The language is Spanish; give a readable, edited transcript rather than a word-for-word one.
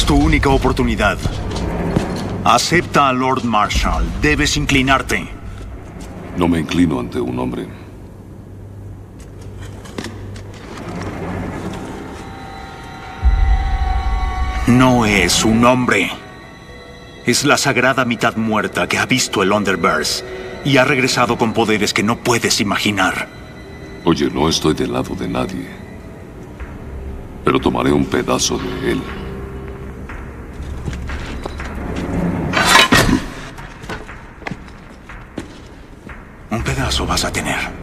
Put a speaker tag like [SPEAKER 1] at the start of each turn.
[SPEAKER 1] Es tu única oportunidad. Acepta a Lord Marshall. Debes inclinarte.
[SPEAKER 2] No me inclino ante un hombre.
[SPEAKER 1] No es un hombre. Es la sagrada mitad muerta que ha visto el Underverse y ha regresado con poderes que no puedes imaginar.
[SPEAKER 2] Oye, no estoy del lado de nadie. Pero tomaré un pedazo de él.
[SPEAKER 1] Un pedazo vas a tener.